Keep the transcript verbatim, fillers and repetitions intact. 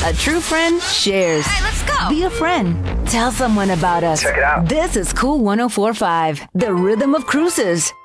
A true friend shares. Hey, let's go. Be a friend. Tell someone about us. Check it out. This is Cool one oh four point five, the rhythm of cruises.